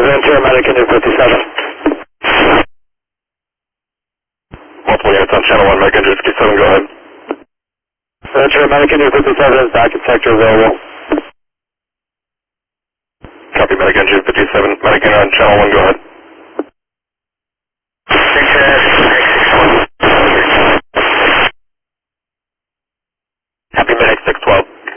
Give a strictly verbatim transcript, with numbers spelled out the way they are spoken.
Ventura, medic engine fifty-seven. Multiple units on channel one, medic engine fifty-seven, go ahead. Ventura, medic engine fifty-seven is back in sector available. Copy, medic engine fifty-seven, medic engine on channel one, go ahead.